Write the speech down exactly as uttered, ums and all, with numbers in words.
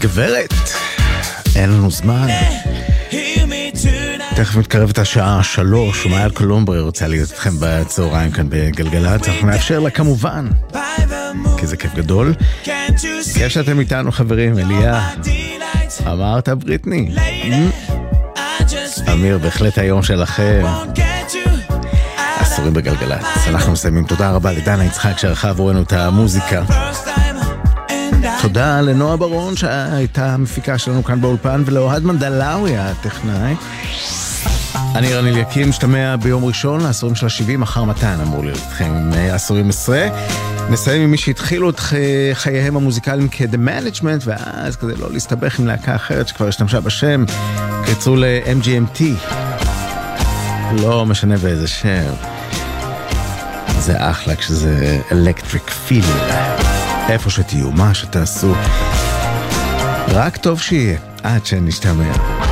גברת, אין לנו זמן. תכף מתקרבת השעה שלוש, ומעל קולומברי רוצה להיות אתכם בצהריים כאן בגלגלת. אנחנו נאפשר לה כמובן, כי זה כיף גדול. יש אתם איתנו חברים, אליה. אמרת בריטני. אמיר, בהחלט היום שלכם. עשורים בגלגלת. אנחנו מסיימים. תודה רבה לדנה יצחק שערכה עבורנו את המוזיקה. תודה לנועה ברון שהייתה המפיקה שלנו כאן באולפן, ולאוהד מנדלאוי הטכנאי. אני רן אליקים, משתמע ביום ראשון לעשורים של ה-שבעים, מחר מתן אמור להיות איתכם עם עשורים עשרה. נסיים עם מי שהתחילו את חייהם המוזיקליים כ-The Management, ואז כדי לא להסתבך עם להקה אחרת שכבר השתמשה בשם, קצרו ל-אם ג'י אם טי. לא משנה באיזה שם. זה אחלה כשזה Electric Feel. איפה שתהיו, מה שתעשו, רק טוב שיהיה, עד שנשתמע.